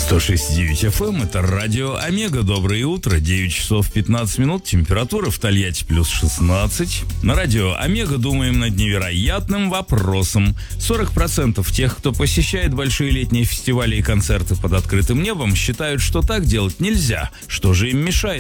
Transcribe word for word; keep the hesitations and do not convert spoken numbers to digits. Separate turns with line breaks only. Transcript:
сто шесть и девять эф эм, это радио Омега. Доброе утро, девять часов пятнадцать минут, температура в Тольятти плюс шестнадцать. На радио Омега думаем над невероятным вопросом. сорок процентов тех, кто посещает большие летние фестивали и концерты под открытым небом, считают, что так делать нельзя. Что же им мешает?